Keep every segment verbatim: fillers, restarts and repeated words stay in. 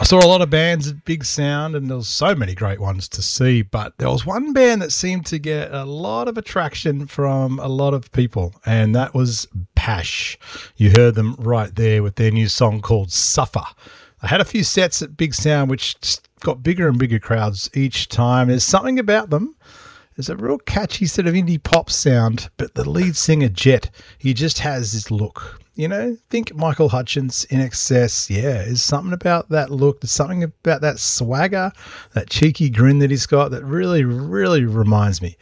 saw a lot of bands at Big Sound, and there was so many great ones to see, but there was one band that seemed to get a lot of attraction from a lot of people, and that was Pash. You heard them right there with their new song called Suffer. I had a few sets at Big Sound which just got bigger and bigger crowds each time. There's something about them. There's a real catchy sort of indie pop sound, but the lead singer, Jet, he just has this look. You know, think Michael Hutchence, I N X S. Yeah, there's something about that look. There's something about that swagger, that cheeky grin that he's got that really, really reminds me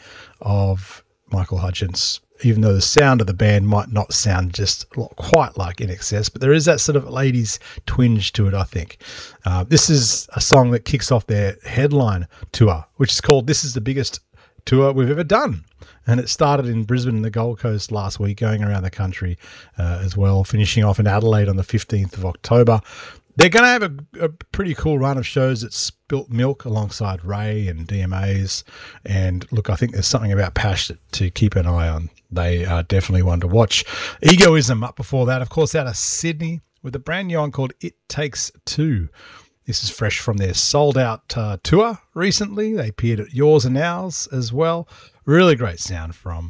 of Michael Hutchence, even though the sound of the band might not sound just quite like I N X S, but there is that sort of ladies twinge to it, I think. Uh, this is a song that kicks off their headline tour, which is called This Is the Biggest Tour We've Ever Done. And it started in Brisbane and the Gold Coast last week, going around the country uh, as well, finishing off in Adelaide on the fifteenth of October. They're going to have a, a pretty cool run of shows at Spilt Milk alongside Ray and D M As. And look, I think there's something about Pash that, to keep an eye on. They are definitely one to watch. Egoism up before that, of course, out of Sydney with a brand new one called It Takes Two. This is fresh from their sold-out uh, tour recently. They appeared at Yours and Ours as well. Really great sound from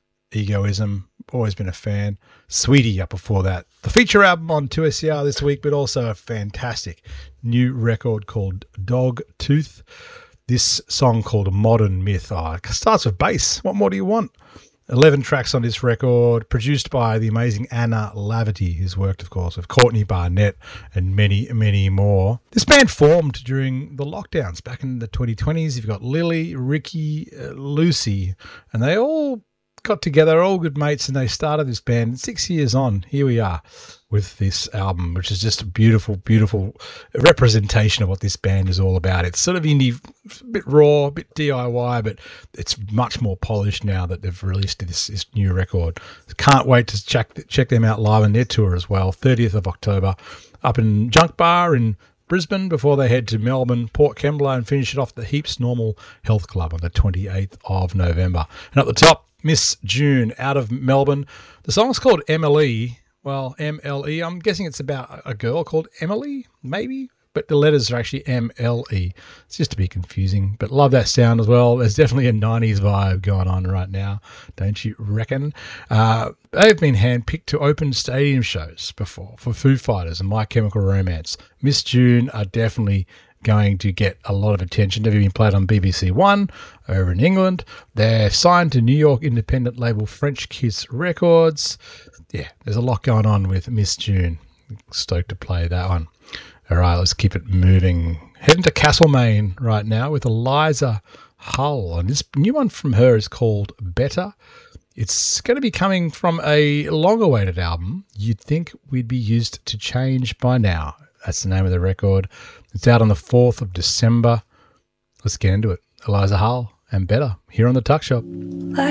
Egoism. Always been a fan. Sweetie up before that. The feature album on two S E R this week, but also a fantastic new record called Dog Tooth. This song called Modern Myth. Oh, it starts with bass. What more do you want? eleven tracks on this record, produced by the amazing Anna Laverty, who's worked, of course, with Courtney Barnett and many, many more. This band formed during the lockdowns back in the twenty twenties. You've got Lily, Ricky, uh, Lucy, and they all got together, all good mates, and they started this band. Six years on, here we are with this album, which is just a beautiful, beautiful representation of what this band is all about. It's sort of indie, a bit raw, a bit D I Y, but it's much more polished now that they've released this, this new record. Can't wait to check check them out live on their tour as well, thirtieth of October, up in Junk Bar in Brisbane before they head to Melbourne, Port Kembla, and finish it off at the Heaps Normal Health Club on the twenty-eighth of November. And at the top, Miss June out of Melbourne. The song's called Emily. Well, M L E. I'm guessing it's about a girl called Emily, maybe, but the letters are actually M L E. It's just to be confusing, but love that sound as well. There's definitely a nineties vibe going on right now, don't you reckon? Uh, they've been handpicked to open stadium shows before for Foo Fighters and My Chemical Romance. Miss June are definitely going to get a lot of attention. They've been played on B B C One over in England. They're signed to New York independent label French Kiss Records. Yeah, there's a lot going on with Miss June. Stoked to play that one. All right, let's keep it moving. Heading to Castlemaine right now with Eliza Hull. And this new one from her is called Better. It's going to be coming from a long-awaited album. You'd think we'd be used to change by now. That's the name of the record. It's out on the fourth of December. Let's get into it. Eliza Hull and Better here on The Tuck Shop.